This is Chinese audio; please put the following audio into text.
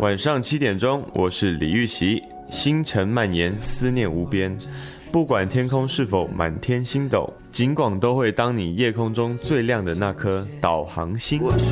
晚上7点钟，我是李玉玺。星辰蔓延，思念无边。不管天空是否满天星斗，尽管都会当你夜空中最亮的那颗导航星。 或许